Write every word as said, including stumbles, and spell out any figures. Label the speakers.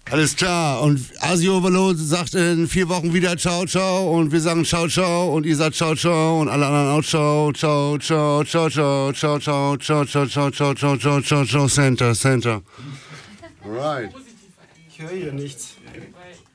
Speaker 1: Alles klar. Und Asio Overload sagt in vier Wochen wieder Ciao, ciao. Und wir sagen Ciao, ciao. Und ihr sagt Ciao, ciao. Und alle anderen auch Ciao, ciao, ciao, ciao, ciao, ciao, ciao, ciao, ciao, ciao, ciao, ciao, ciao, ciao, ciao, Center, Center. Alright.
Speaker 2: Ich höre hier nichts.